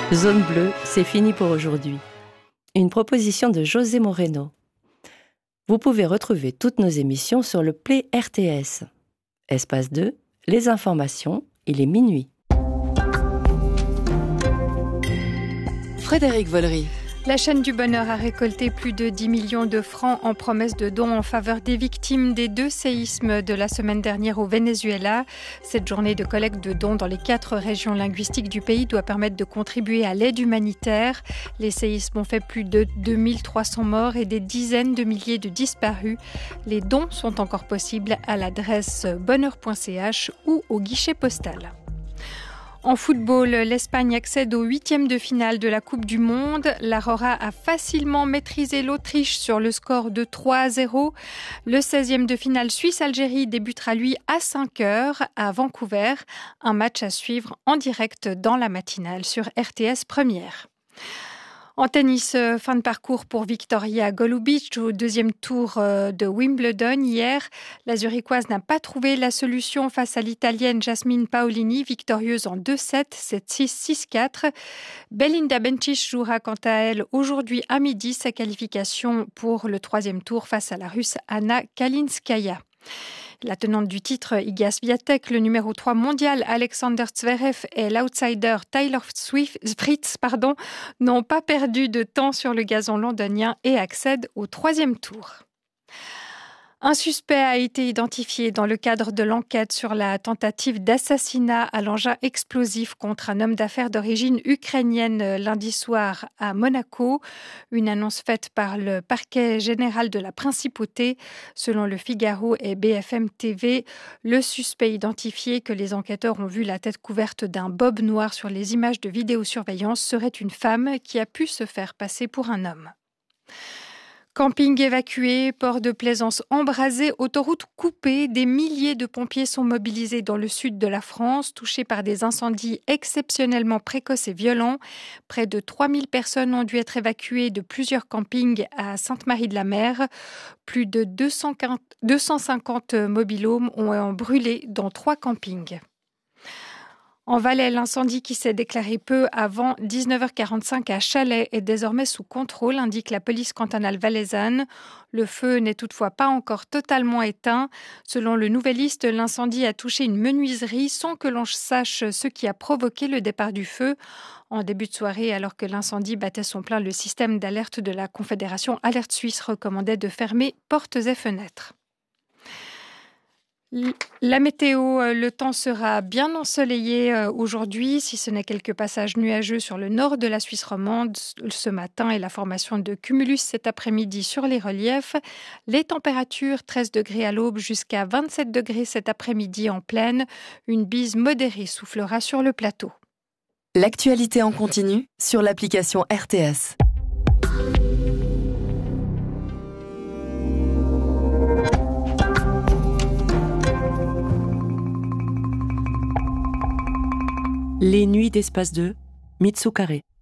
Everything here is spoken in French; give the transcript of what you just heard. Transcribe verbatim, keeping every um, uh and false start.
Zone bleue, c'est fini pour aujourd'hui. Une proposition de José Moreno. Vous pouvez retrouver toutes nos émissions sur le Play R T S. Espace deux, les informations, il est minuit. Frédéric Vollery. La chaîne du bonheur a récolté plus de dix millions de francs en promesses de dons en faveur des victimes des deux séismes de la semaine dernière au Venezuela. Cette journée de collecte de dons dans les quatre régions linguistiques du pays doit permettre de contribuer à l'aide humanitaire. Les séismes ont fait plus de deux mille trois cents morts et des dizaines de milliers de disparus. Les dons sont encore possibles à l'adresse bonheur point c h ou au guichet postal. En football, l'Espagne accède au huitième de finale de la Coupe du Monde. La Rora a facilement maîtrisé l'Autriche sur le score de trois à zéro. Le seizième de finale Suisse-Algérie débutera lui à cinq heures à Vancouver. Un match à suivre en direct dans la matinale sur R T S Première. En tennis, fin de parcours pour Victoria Golubic au deuxième tour de Wimbledon hier. La Zurichoise n'a pas trouvé la solution face à l'Italienne Jasmine Paolini, victorieuse en deux sept, sept six, six quatre. Belinda Bencic jouera quant à elle aujourd'hui à midi sa qualification pour le troisième tour face à la Russe Anna Kalinskaya. La tenante du titre, Iga Swiatek, le numéro trois mondial, Alexander Zverev et l'outsider Taylor Swift, Fritz pardon, n'ont pas perdu de temps sur le gazon londonien et accèdent au troisième tour. Un suspect a été identifié dans le cadre de l'enquête sur la tentative d'assassinat à l'engin explosif contre un homme d'affaires d'origine ukrainienne lundi soir à Monaco. Une annonce faite par le parquet général de la Principauté. Selon Le Figaro et B F M T V, le suspect identifié que les enquêteurs ont vu la tête couverte d'un bob noir sur les images de vidéosurveillance serait une femme qui a pu se faire passer pour un homme. Camping évacué, port de plaisance embrasé, autoroute coupée, des milliers de pompiers sont mobilisés dans le sud de la France, touchés par des incendies exceptionnellement précoces et violents. Près de trois mille personnes ont dû être évacuées de plusieurs campings à Sainte-Marie-de-la-Mer. Plus de deux cent cinquante mobil-homes ont brûlé dans trois campings. En Valais, l'incendie qui s'est déclaré peu avant dix-neuf heures quarante-cinq à Chalais est désormais sous contrôle, indique la police cantonale valaisanne. Le feu n'est toutefois pas encore totalement éteint. Selon le Nouvelliste, l'incendie a touché une menuiserie sans que l'on sache ce qui a provoqué le départ du feu. En début de soirée, alors que l'incendie battait son plein, le système d'alerte de la Confédération Alerte Suisse recommandait de fermer portes et fenêtres. La météo, le temps sera bien ensoleillé aujourd'hui, si ce n'est quelques passages nuageux sur le nord de la Suisse romande ce matin et la formation de cumulus cet après-midi sur les reliefs. Les températures, treize degrés à l'aube jusqu'à vingt-sept degrés cet après-midi en plaine. Une bise modérée soufflera sur le plateau. L'actualité en continu sur l'application R T S. Les nuits d'Espace deux, Mitsukare.